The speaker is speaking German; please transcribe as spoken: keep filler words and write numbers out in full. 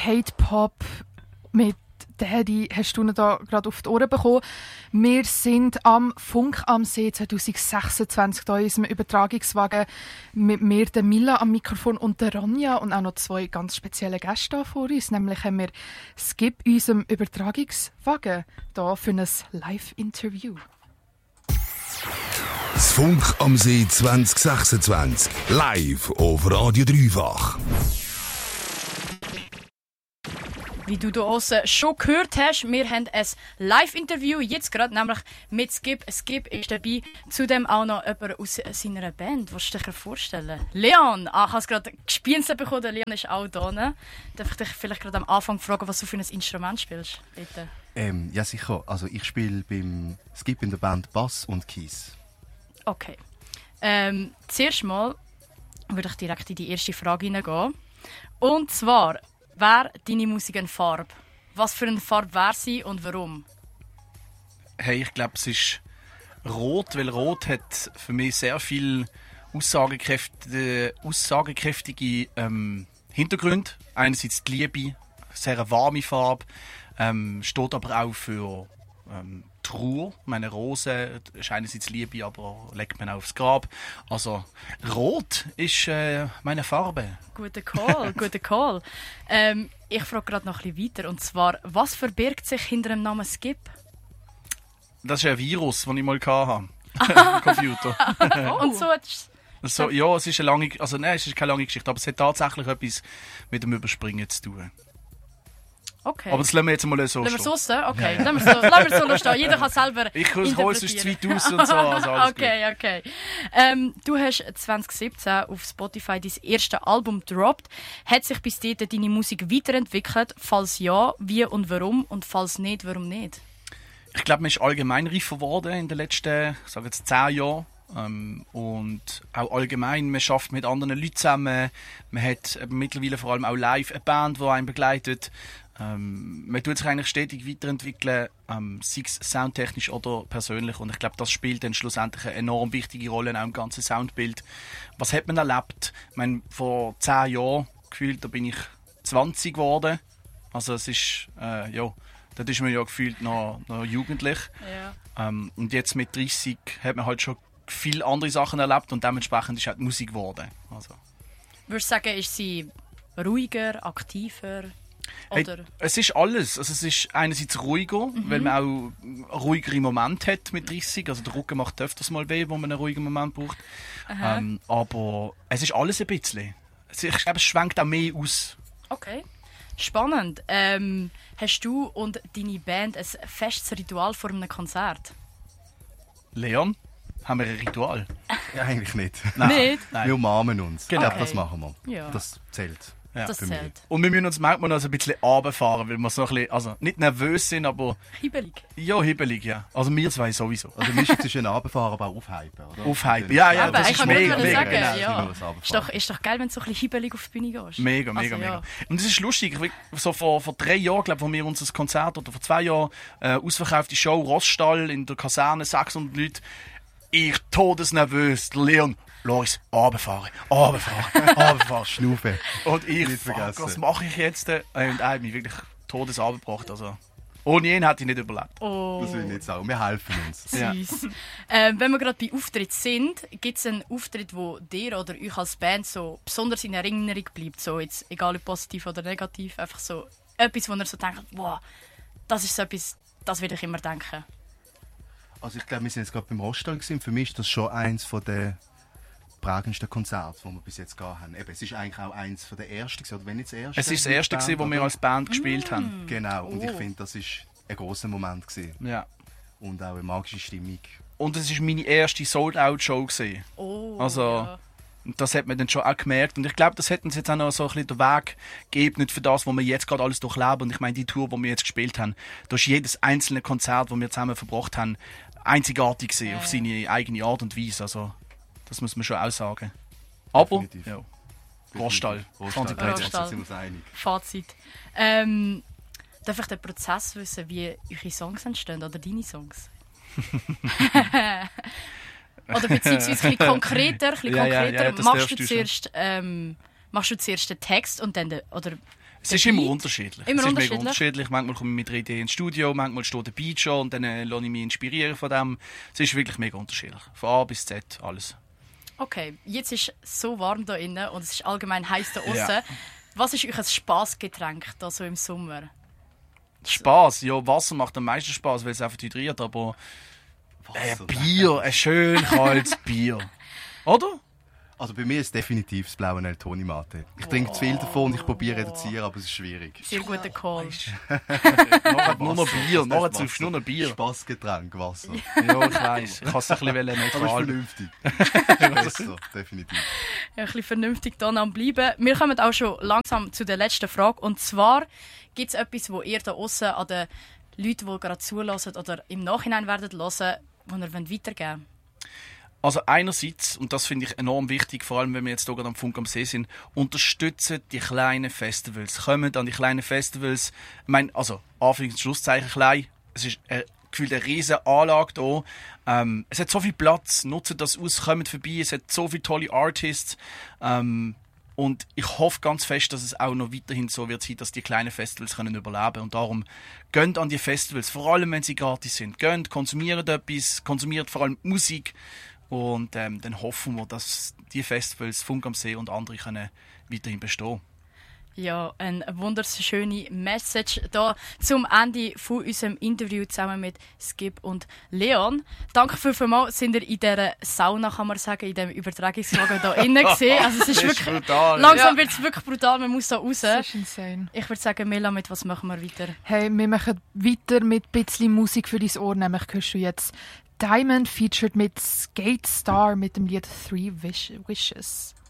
Hate-Pop mit Daddy hast du da gerade auf die Ohren bekommen. Wir sind am Funk am See zwanzig sechsundzwanzig hier in unserem Übertragungswagen mit mir, der Mila am Mikrofon und der Ronja und auch noch zwei ganz spezielle Gäste hier vor uns. Nämlich haben wir Skip in unserem Übertragungswagen hier für ein Live-Interview. Das Funk am See zwanzig sechsundzwanzig live auf Radio Dreifach. Wie du da aussen schon gehört hast, wir haben ein Live-Interview, jetzt gerade nämlich mit Skip. Skip ist dabei, zudem auch noch jemand aus seiner Band. Was du dir vorstellen? Leon! Ah, ich habe es gerade gespielt bekommen, der Leon ist auch da. Ne? Darf ich dich vielleicht gerade am Anfang fragen, was du für ein Instrument spielst? Bitte. Ähm, ja, sicher. Also ich spiele beim Skip in der Band Bass und Keys. Okay. Ähm, zuerst mal würde ich direkt in die erste Frage hineingehen. Und zwar, wäre deine Musik eine Farbe? Was für eine Farbe wäre sie und warum? Hey, ich glaube, es ist rot, weil rot hat für mich sehr viel aussagekräftige, aussagekräftige ähm, Hintergründe. Einerseits die Liebe, sehr eine warme Farbe, ähm, steht aber auch für ähm, Trauer. Meine Rose ist einerseits Liebe, aber legt man auch aufs Grab. Also rot ist äh, meine Farbe. Guter Call, guter Call. Ähm, ich frage gerade noch ein bisschen weiter. Und zwar, was verbirgt sich hinter dem Namen Skip? Das ist ein Virus, das ich mal hatte. Im Computer. Oh. Und so hat's... Also, ja, es ist eine lange, also nein, es ist keine lange Geschichte, aber es hat tatsächlich etwas mit dem Überspringen zu tun. Okay. Aber das lassen wir jetzt mal so Lassen wir stehen. so stehen? Okay, lassen wir so, lassen wir so stehen. Jeder kann selber Ich hole es sonst zweitausend und so. Also alles okay, okay. Ähm, du hast zwanzig siebzehn auf Spotify dein erstes Album gedroppt. Hat sich bis dahin deine Musik weiterentwickelt? Falls ja, wie und warum? Und falls nicht, warum nicht? Ich glaube, man ist allgemein reifer geworden in den letzten, ich sage jetzt zehn Jahren. Ähm, und auch allgemein, man arbeitet mit anderen Leuten zusammen. Man hat äh, mittlerweile vor allem auch live eine Band, die einen begleitet. Ähm, man tut sich eigentlich stetig weiterentwickeln, ähm, sei es soundtechnisch oder persönlich. Und ich glaube, das spielt dann schlussendlich eine enorm wichtige Rolle auch im ganzen Soundbild. Was hat man erlebt? Ich meine, vor zehn Jahren gefühlt, da bin ich zwanzig geworden. Also es ist, äh, ja, da ist man ja gefühlt noch, noch jugendlich. Ja. Ähm, und jetzt mit dreißig hat man halt schon viele andere Sachen erlebt und dementsprechend ist auch die Musik geworden. Also. Würdest du sagen, ist sie ruhiger, aktiver? Oder? Hey, es ist alles. Also es ist einerseits ruhiger, mhm. weil man auch ruhigere Momente hat mit dreißig. Also der Rücken macht öfters mal weh, wo man einen ruhigen Moment braucht. Ähm, aber es ist alles ein bisschen. Ich glaube, es schwenkt auch mehr aus. Okay. Spannend. Ähm, hast du und deine Band ein festes Ritual vor einem Konzert? Leon, haben wir ein Ritual? Ja, eigentlich nicht. Nein. Nicht? Nein. Wir umarmen uns. Genau. Ich glaube, Okay. das machen wir. Ja. Das zählt. Ja. Das für mich. zählt. Und wir müssen uns manchmal noch so ein bisschen runterfahren, weil wir so ein bisschen, also nicht nervös sind, aber Hibbelig. ja, hibbelig, ja. Also wir zwei sowieso. Also die Mischung zwischen Runterfahren, aber auch aufhypen, oder? Aufhypen. Ja, ja, Aber das ich ist kann mega, gerade mega, sagen, genau. ja. Nur das Runterfahren. Ist doch, ist doch geil, wenn du so ein bisschen hibbelig auf die Bühne gehst. Mega, mega, Also, mega. ja. Und es ist lustig, so vor, vor drei Jahren, glaube ich, wo wir unser Konzert, oder vor zwei Jahren, äh, ausverkaufte Show Roststall in der Kaserne, sechshundert Leute. Ich todesnervös, der Leon, Loris, runterfahren, runterfahren, runterfahren. Schnaufen. Und ich, Nicht fuck, vergessen. was mache ich jetzt? Und er hat mich wirklich todes runtergebracht. Also, ohne ihn hätte ich nicht überlebt. Oh, Das will ich nicht sagen. Wir helfen uns. Ja. süß. ähm, wenn wir gerade bei Auftritt sind, gibt es einen Auftritt, wo dir oder euch als Band so besonders in Erinnerung bleibt? So jetzt, egal ob positiv oder negativ, einfach so etwas, wo ihr so denkt, wow, das ist so etwas, das will ich immer denken. Also ich glaube, wir sind jetzt gerade beim Roststall gewesen. Für mich ist das schon eins der prägendsten Konzerte, die wir bis jetzt gehabt haben. Eben, es ist eigentlich auch eins der ersten gewesen, oder wenn nicht das erste. Es ist das erste, Band, gewesen, wo wir oder? als Band gespielt haben. Genau, und ich Oh. finde, das ist ein grosser Moment gewesen. Ja. Und auch eine magische Stimmung. Und es war meine erste Sold-Out-Show gewesen. Oh, Also, ja. Und das hat man dann schon auch gemerkt. Und ich glaube, das hat uns jetzt auch noch so ein bisschen den Weg geebnet für das, was wir jetzt gerade alles durchleben. Und ich meine, die Tour, die wir jetzt gespielt haben, da ist jedes einzelne Konzert, das wir zusammen verbracht haben, einzigartig gewesen, Ja. auf seine eigene Art und Weise. Also, das muss man schon auch sagen. Aber, Definitiv. ja, Roststall, Roststall. zwanzig dreizehn. Roststall. Da sind wir uns einig. Fazit. Ähm, darf ich den Prozess wissen, wie eure Songs entstehen oder deine Songs? Oder beziehungsweise ein bisschen konkreter, ein bisschen Ja, ja, konkreter. ja, das machst, darfst du du schon. zuerst, ähm, machst du zuerst den Text und dann den, oder Es ist immer unterschiedlich. Immer es ist unterschiedlich? mega unterschiedlich. Manchmal komme ich mit einer Idee ins Studio, manchmal steht der Beat schon und dann äh, lasse ich mich inspirieren von dem. Es ist wirklich mega unterschiedlich. Von A bis Z, alles. Okay, jetzt ist es so warm da innen und es ist allgemein heiß da außen. Ja. Was ist euch ein Spassgetränk da so im Sommer? Spaß, ja, Wasser macht am meisten Spaß, weil es einfach hydriert, aber äh, Wasser, Bier, ein schön kaltes Bier. Oder? Also bei mir ist es definitiv das blaue Neltoni Mate. Ich trinke zu viel davon und ich probiere reduzieren, aber es ist schwierig. Sehr guter Call. Nachher nur noch Bier, Das nachher Wasser. triffst du nur noch Bier. Spassgetränk, Wasser. Ja, ich weiss. Ich kann es ein bisschen Aber ist neutral. vernünftig. Besser, definitiv. Ja, ein bisschen vernünftig da am bleiben. Wir kommen auch schon langsam zu der letzten Frage. Und zwar, gibt es etwas, wo ihr da außen an den Leuten, die gerade zulassen oder im Nachhinein werden hören, wo ihr weitergeben wollt? Also einerseits, und das finde ich enorm wichtig, vor allem wenn wir jetzt hier gerade am Funk am See sind, unterstützen die kleinen Festivals. Kommen an die kleinen Festivals. Ich meine, also Anführungs- und Schlusszeichen klein. Es ist eine, gefühlt eine riesige Anlage hier. Ähm, es hat so viel Platz, nutzen das aus, kommen vorbei. Es hat so viele tolle Artists. Ähm, und ich hoffe ganz fest, dass es auch noch weiterhin so wird sein, dass die kleinen Festivals können überleben. Und darum geht an die Festivals, vor allem wenn sie gratis sind. Geht, konsumiert etwas, konsumiert vor allem Musik. Und ähm, dann hoffen wir, dass die Festivals, Funk am See und andere können weiterhin bestehen. Ja, eine wunderschöne Message da zum Ende von unserem Interview zusammen mit Skip und Leon. Danke für vielmals, sind ihr in dieser Sauna, kann man sagen, in diesem Übertragungswagen da innen gesehen. Also es ist Das ist wirklich, brutal. langsam Ja. wird es wirklich brutal, man muss da raus. Das ist insane. Ich würde sagen, Mela, mit was machen wir weiter? Hey, wir machen weiter mit ein bisschen Musik für dein Ohr. Nämlich hörst du jetzt Diamond featured mit Skate Star mit dem Lied Three Wish- Wishes.